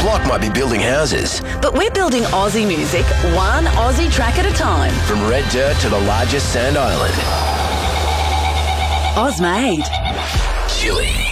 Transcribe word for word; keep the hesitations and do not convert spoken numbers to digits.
Flock might be building houses. But we're building Aussie music, one Aussie track at a time. From red dirt to the largest sand island. Ozmade. Chili.